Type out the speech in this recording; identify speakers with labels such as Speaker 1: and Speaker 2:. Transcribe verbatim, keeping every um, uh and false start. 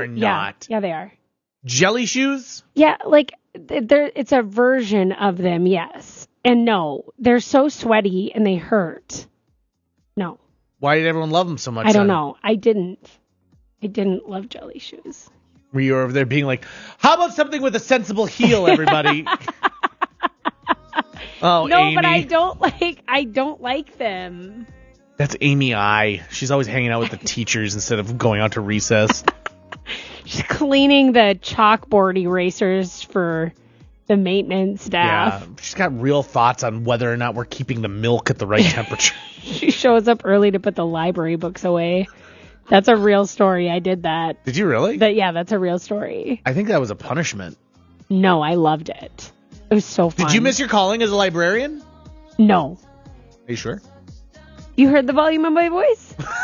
Speaker 1: are not.
Speaker 2: Yeah, yeah, they are.
Speaker 1: Jelly shoes?
Speaker 2: Yeah, like there, it's a version of them, yes. And no, they're so sweaty and they hurt. No.
Speaker 1: Why did everyone love them so much?
Speaker 2: I don't
Speaker 1: then?
Speaker 2: know. I didn't. I didn't love jelly shoes.
Speaker 1: Were you over there being like, how about something with a sensible heel, everybody? Oh,
Speaker 2: no,
Speaker 1: Amy.
Speaker 2: but I don't like. I don't like them.
Speaker 1: That's Amy I. She's always hanging out with the teachers instead of going out to recess.
Speaker 2: She's cleaning the chalkboard erasers for the maintenance staff.
Speaker 1: Yeah, she's got real thoughts on whether or not we're keeping the milk at the right temperature.
Speaker 2: She shows up early to put the library books away. That's a real story. I did that.
Speaker 1: Did you really?
Speaker 2: But yeah, that's a real story.
Speaker 1: I think that was a punishment.
Speaker 2: No, I loved it. It was so fun.
Speaker 1: Did you miss your calling as a librarian?
Speaker 2: No.
Speaker 1: Are you sure?
Speaker 2: You heard the volume of my voice?